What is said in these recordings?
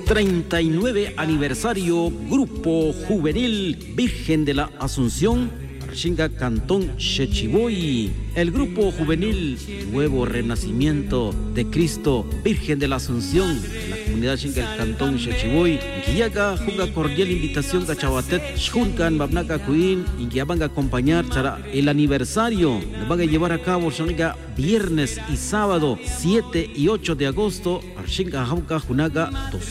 39 aniversario Grupo Juvenil Virgen de la Asunción, Arshinga Cantón Xechiboy. El Grupo Juvenil Nuevo Renacimiento de Cristo Virgen de la Asunción, de la comunidad Xinga el Cantón Xechiboy, Guiaga juga cordial invitación a Chabatet Xhunkan Babnaka Kuin y que van a acompañar para el aniversario. Lo van a llevar a cabo Xinga viernes y sábado 7 y 8 de agosto, Arshinga Hauka Junaga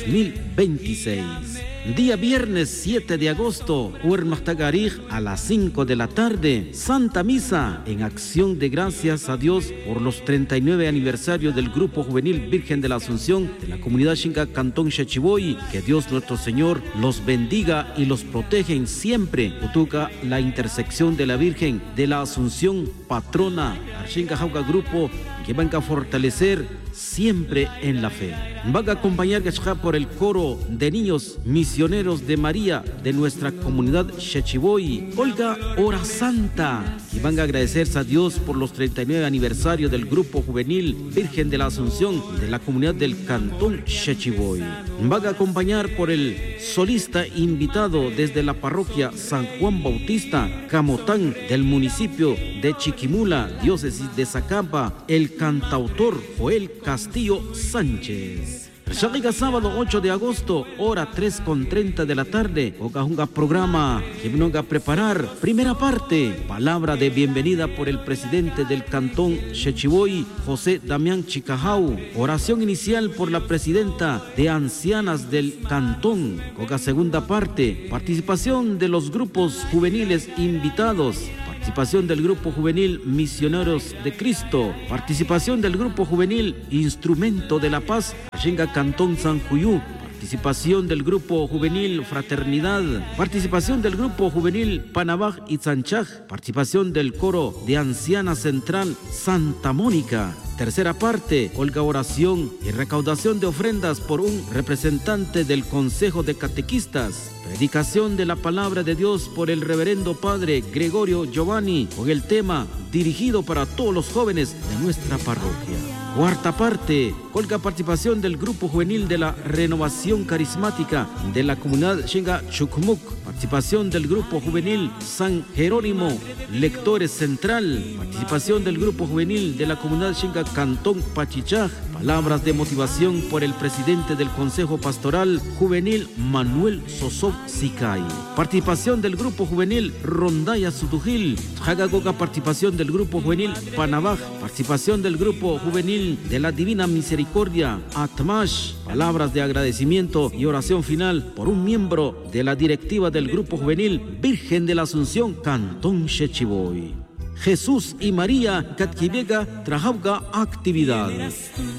2026. Día viernes 7 de agosto, Huermachtagarij a las 5 de la tarde, Santa Misa en acción de gracias a Dios por los 39 aniversarios del Grupo Juvenil Virgen de la Asunción de la comunidad Xinga Cantón Xechiboy. Que Dios nuestro Señor los bendiga y los protege siempre. Utuca la intersección de la Virgen de la Asunción, patrona Arshinga Jauca Grupo, que van a fortalecer siempre en la fe. Van a acompañar por el coro de niños misioneros de María de nuestra comunidad Xechiboy, Olga Hora Santa, y van a agradecerse a Dios por los 39 aniversarios del Grupo Juvenil Virgen de la Asunción de la comunidad del Cantón Xechiboy. Van a acompañar por el solista invitado desde la parroquia San Juan Bautista Camotán del municipio de Chiquimula, diócesis de Zacapa, el cantautor Joel Castillo Sánchez. Llega sábado 8 de agosto, hora 3:30 de la tarde, un programa que venga a preparar. Primera parte, palabra de bienvenida por el presidente del Cantón Xechiboy, José Damián Chicajau. Oración inicial por la presidenta de ancianas del Cantón. Segunda parte, participación de los grupos juveniles invitados. Participación del Grupo Juvenil Misioneros de Cristo. Participación del Grupo Juvenil Instrumento de la Paz, Xinga Cantón San Juyú. Participación del Grupo Juvenil Fraternidad. Participación del Grupo Juvenil Panabaj y Sanchaj. Participación del Coro de Anciana Central Santa Mónica. Tercera parte, oración y recaudación de ofrendas por un representante del Consejo de Catequistas. Predicación de la palabra de Dios por el reverendo padre Gregorio Giovanni, con el tema dirigido para todos los jóvenes de nuestra parroquia. Cuarta parte, participación del Grupo Juvenil de la Renovación Carismática de la comunidad Xinga Chucumuc. Participación del Grupo Juvenil San Jerónimo Lectores Central. Participación del Grupo Juvenil de la comunidad Xinga Cantón Pachichaj. Palabras de motivación por el presidente del Consejo Pastoral Juvenil Manuel Sosov Sicay. Participación del Grupo Juvenil Rondaya Sutujil. Jagagoga participación del Grupo Juvenil Panabaj. Participación del Grupo Juvenil de la Divina Misericordia Atmash. Palabras de agradecimiento y oración final por un miembro de la directiva del Grupo Juvenil Virgen de la Asunción Cantón Xechiboy. Jesús y María Catkibega Trajauga actividad.